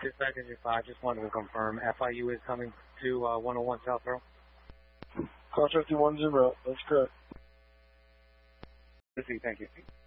Dispatch Engine 5, just wanted to confirm FIU is coming to 101 South Pearl. Call 51-0, that's correct. Thank you.